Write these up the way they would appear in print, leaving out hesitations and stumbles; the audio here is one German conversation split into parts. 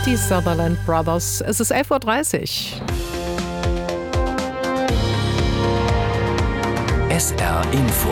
die Sutherland Brothers. Es ist 11.30 Uhr. SR Info.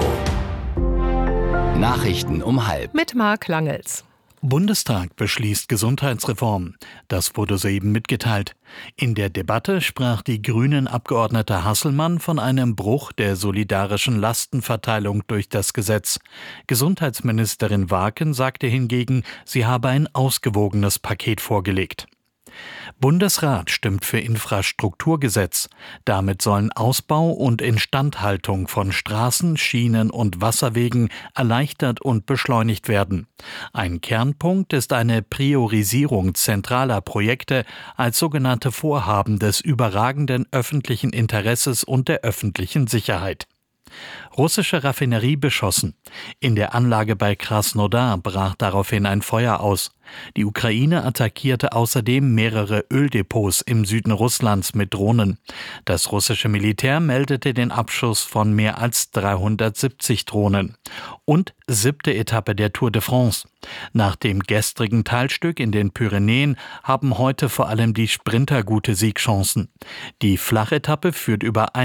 Nachrichten um 12:30. Mit Marc Langels. Bundestag beschließt Gesundheitsreform. Das wurde soeben mitgeteilt. In der Debatte sprach die Grünen-Abgeordnete Hasselmann von einem Bruch der solidarischen Lastenverteilung durch das Gesetz. Gesundheitsministerin Waaken sagte hingegen, sie habe ein ausgewogenes Paket vorgelegt. Bundesrat stimmt für Infrastrukturgesetz. Damit sollen Ausbau und Instandhaltung von Straßen, Schienen und Wasserwegen erleichtert und beschleunigt werden. Ein Kernpunkt ist eine Priorisierung zentraler Projekte als sogenannte Vorhaben des überragenden öffentlichen Interesses und der öffentlichen Sicherheit. Russische Raffinerie beschossen. In der Anlage bei Krasnodar brach daraufhin ein Feuer aus. Die Ukraine attackierte außerdem mehrere Öldepots im Süden Russlands mit Drohnen. Das russische Militär meldete den Abschuss von mehr als 370 Drohnen. Und 7. Etappe der Tour de France. Nach dem gestrigen Teilstück in den Pyrenäen haben heute vor allem die Sprinter gute Siegchancen. Die Flachetappe führt über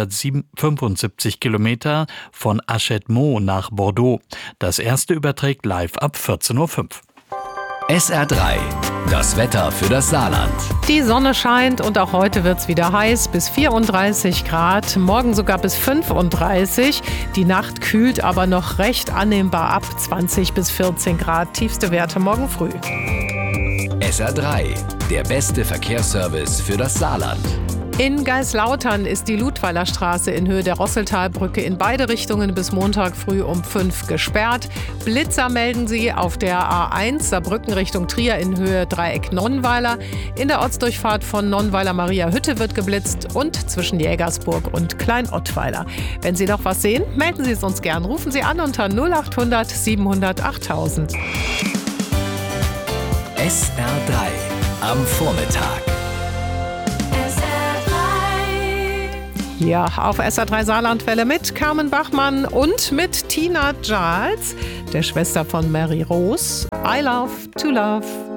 175 Kilometer von Hachette-Meaux nach Bordeaux. Das erste überträgt live ab 14.05 Uhr. SR3, das Wetter für das Saarland. Die Sonne scheint und auch heute wird es wieder heiß, bis 34 Grad, morgen sogar bis 35. Die Nacht kühlt aber noch recht annehmbar ab, 20 bis 14 Grad, tiefste Werte morgen früh. SR3, der beste Verkehrsservice für das Saarland. In Geislautern ist die Ludweiler Straße in Höhe der Rosseltalbrücke in beide Richtungen bis Montag früh um 5 gesperrt. Blitzer melden sie auf der A1 Saarbrücken Richtung Trier in Höhe Dreieck Nonnweiler. In der Ortsdurchfahrt von Nonnweiler-Mariahütte wird geblitzt und zwischen Jägersburg und Klein-Ottweiler. Wenn Sie noch was sehen, melden Sie es uns gern. Rufen Sie an unter 0800 700 8000. SR3 am Vormittag. Ja, auf SR3 Saarlandwelle mit Carmen Bachmann und mit Tina Giles, der Schwester von Mary Rose. I love to love.